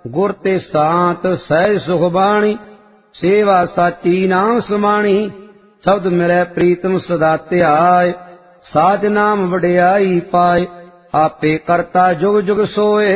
ਗੁਰ ਤੇ ਸਾਤ ਸਹਿਜ ਸੁਖ ਬਾਣੀ, ਸੇਵਾ ਸਾਚੀ ਨਾਮ ਸਮਾਣੀ। ਸ਼ਬਦ ਮਿਲੈ ਪ੍ਰੀਤਮ ਸਦਾ ਧਿਆਇ, ਸਾਚ ਨਾਮ ਵਡਿਆਈ ਪਾਏ। ਆਪੇ ਕਰਤਾ ਜੁਗ ਜੁਗ ਸੋਏ,